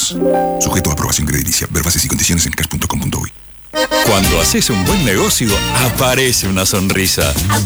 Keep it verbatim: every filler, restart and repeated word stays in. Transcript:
más. Sujeto a aprobación crediticia. Ver bases y condiciones en cash punto com punto uy. Cuando haces un buen negocio, aparece una sonrisa.